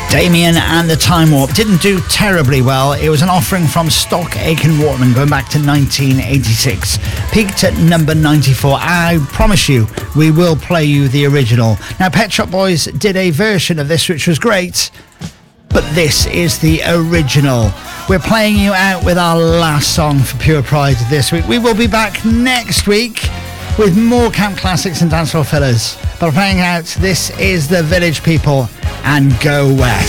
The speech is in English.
Damien and the Time Warp didn't do terribly well. It was an offering from Stock Aitken Waterman going back to 1986. Peaked at number 94. I promise you, we will play you the original. Now, Pet Shop Boys did a version of this which was great, but this is the original. We're playing you out with our last song for Pure Pride this week. We will be back next week with more camp classics and dancehall fillers. But playing out, this is the Village People and Go West.